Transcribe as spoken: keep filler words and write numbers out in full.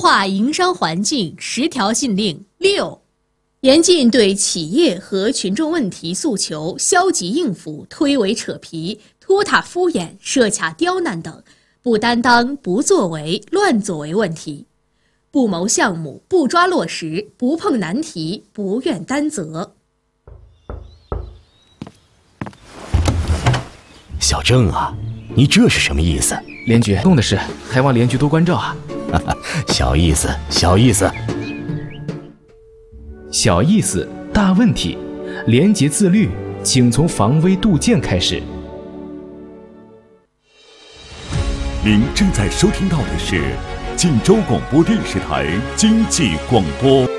化营商环境十条禁令六，严禁对企业和群众问题诉求消极应付、推诿扯皮、拖沓敷衍、设卡刁难等不担当、不作为、乱作为问题，不谋项目、不抓落实、不碰难题、不愿担责。 小郑啊，你这是什么意思？ 联局弄的是，还望联局多关照啊。 小意思，小意思。 小意思，大问题。廉洁自律，请从防微杜渐开始。 您正在收听到的是晋州广播电视台经济广播。